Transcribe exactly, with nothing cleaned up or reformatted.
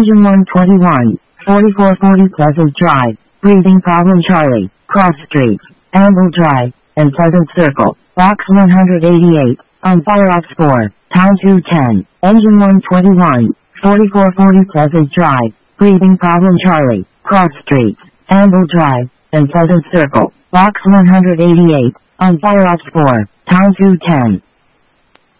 Engine one twenty-one, forty-four forty Pleasant Drive, Breathing Problem Charlie, Cross Street, Amble Drive, and Pleasant Circle, Box one eighty-eight, on Fireops four, Town two ten, Engine one twenty-one, forty-four forty Pleasant Drive, Breathing Problem Charlie, Cross Street, Amble Drive, and Pleasant Circle, Box one eighty-eight, on Fireops four, Town two ten.